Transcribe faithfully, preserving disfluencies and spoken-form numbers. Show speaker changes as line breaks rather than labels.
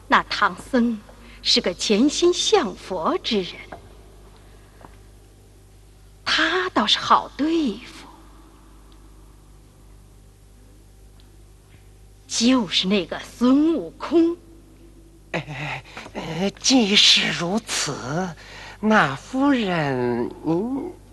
那唐僧是个潜心向佛之人，他倒是好对付。就是那个孙悟空。
哎，呃，既是如此，那夫人您。